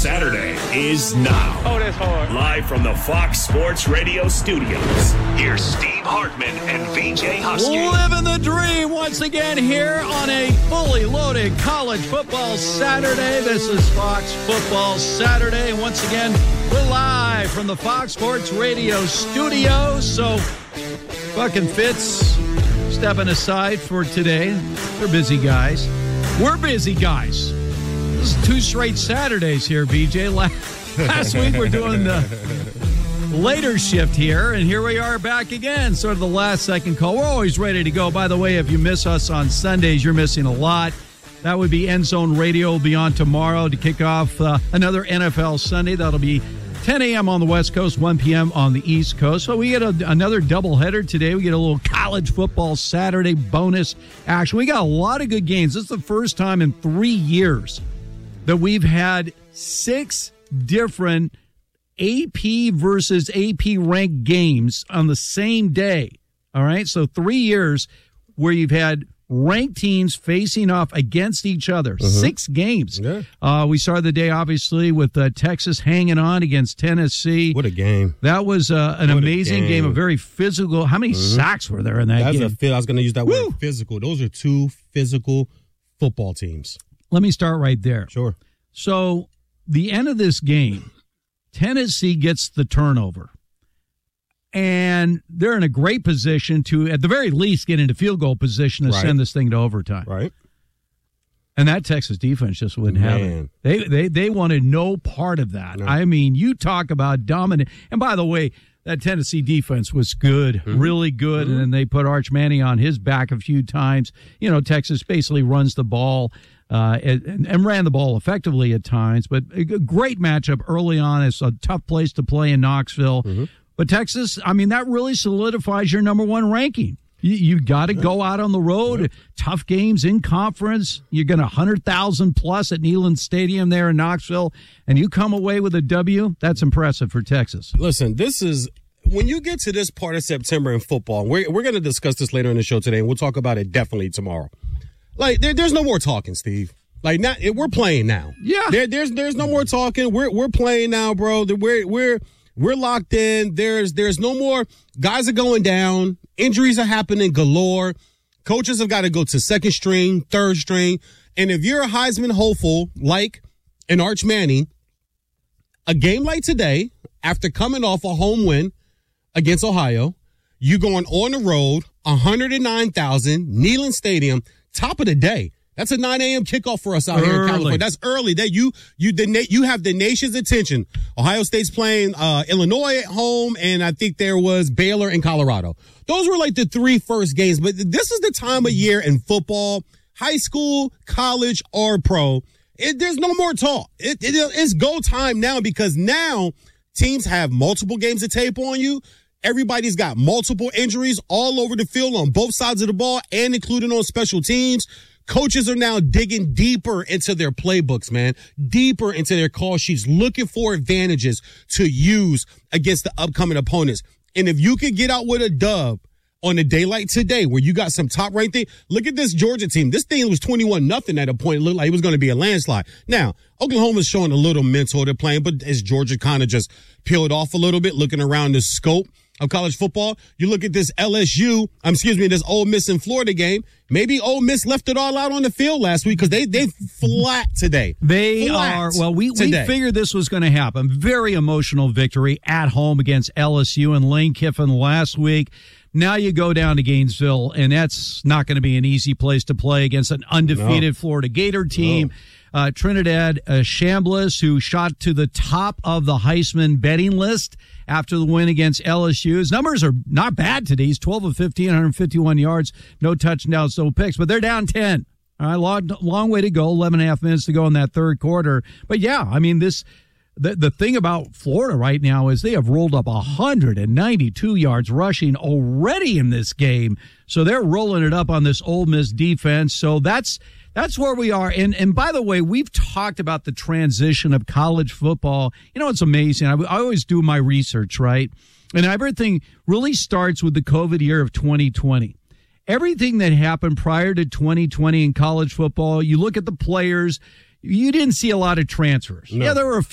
Saturday is now. Oh, that's hard. Live from the Fox Sports Radio studios, here's Steve Hartman and VJ Husky. Living the dream once again here on a fully loaded college football Saturday. This is Fox Football Saturday. And once again, we're live from the Fox Sports Radio studios. So, Buck and Fitz stepping aside for today. They're busy guys. We're busy guys. This is 2 straight Saturdays here, VJ. Last week we're doing the later shift here, and here we are back again, sort of the last second call. We're always ready to go. By the way, if you miss us on Sundays, you're missing a lot. That would be End Zone Radio will be on tomorrow to kick off another NFL Sunday. That'll be 10 a.m. on the West Coast, 1 p.m. on the East Coast. So we get another doubleheader today. We get a little college football Saturday bonus action. We got a lot of good games. This is the first time in 3 years that we've had 6 different AP versus AP ranked games on the same day. All right, so 3 years where you've had ranked teams facing off against each other. 6 games. Yeah. We started the day, obviously, with Texas hanging on against Tennessee. What a game. That was an amazing game, a very physical. How many sacks were there in that game? I was going to use that word, physical. Those are 2 physical football teams. Let me start right there. Sure. So, the end of this game, Tennessee gets the turnover. And they're in a great position to, at the very least, get into field goal position to send this thing to overtime. Right. And that Texas defense just wouldn't have it. They wanted no part of that. No. I mean, you talk about dominant. And by the way, that Tennessee defense was good, really good. And then they put Arch Manning on his back a few times. You know, Texas basically runs the ball and ran the ball effectively at times. But a great matchup early on. It's a tough place to play in Knoxville. But Texas, I mean, that really solidifies your number 1 ranking. You've got to go out on the road. Tough games in conference. You're going to 100,000 plus at Neyland Stadium there in Knoxville, and you come away with a W. That's impressive for Texas. Listen, this is when you get to this part of September in football. We're going to discuss this later in the show today, and we'll talk about it definitely tomorrow. Like there's no more talking, Steve. Like we're playing now. Yeah. There's no more talking. We're playing now, bro. We're locked in. There's no more. Guys are going down. Injuries are happening galore. Coaches have got to go to second string, third string. And if you're a Heisman hopeful like an Arch Manning, a game like today, after coming off a home win against Ohio, you going on the road, 109,000, Neyland Stadium, top of the day. That's a 9 a.m. kickoff for us out here in California. That's early. That you have the nation's attention. Ohio State's playing Illinois at home, and I think there was Baylor in Colorado. Those were like the 3 first games. But this is the time of year in football, high school, college, or pro. There's no more talk. It's go time now because now teams have multiple games to tape on you. Everybody's got multiple injuries all over the field on both sides of the ball and including on special teams. Coaches are now digging deeper into their playbooks, man, deeper into their call sheets, looking for advantages to use against the upcoming opponents. And if you could get out with a dub on a day like today where you got some top-ranked thing, look at this Georgia team. This thing was 21-0 at a point. It looked like it was going to be a landslide. Now, Oklahoma's showing a little mental they're playing, but as Georgia kind of just peeled off a little bit, looking around the scope of college football, you look at this this Ole Miss and Florida game. Maybe Ole Miss left it all out on the field last week because they flat today. They are. Well, we figured this was going to happen. Very emotional victory at home against LSU and Lane Kiffin last week. Now you go down to Gainesville, and that's not going to be an easy place to play against an undefeated Florida Gator team. Trinidad Chambliss, who shot to the top of the Heisman betting list after the win against LSU. His numbers are not bad today. He's 12 of 15, 151 yards, no touchdowns, no picks, but they're down 10. All right, long way to go, 11 and a half minutes to go in that third quarter. But, yeah, I mean, the thing about Florida right now is they have rolled up 192 yards rushing already in this game. So they're rolling it up on this Ole Miss defense. So that's where we are. And by the way, we've talked about the transition of college football. You know, it's amazing. I always do my research, right? And everything really starts with the COVID year of 2020. Everything that happened prior to 2020 in college football, you look at the players, you didn't see a lot of transfers. No. Yeah, there were a